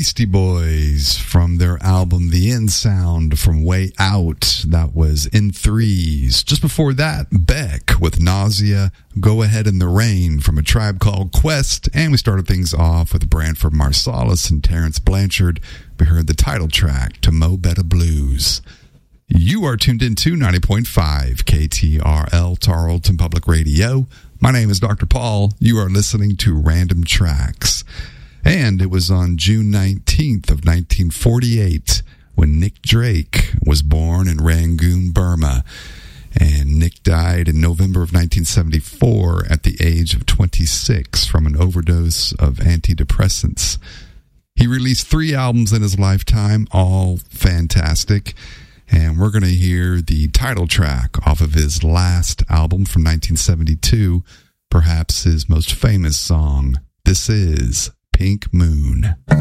Beastie Boys from their album The End Sound from Way Out. That was In Threes. Just before that, Beck with Nausea, Go Ahead in the Rain from A Tribe Called Quest. And we started things off with Branford Marsalis and Terrence Blanchard. We heard the title track to Mo Better Blues. You are tuned into 90.5 KTRL Tarleton Public Radio. My name is Dr. Paul. You are listening to Random Tracks. And it was on June 19th of 1948 when Nick Drake was born in Rangoon, Burma. And Nick died in November of 1974 at the age of 26 from an overdose of antidepressants. He released 3 albums in his lifetime, all fantastic. And we're going to hear the title track off of his last album from 1972, perhaps his most famous song. This is Pink Moon.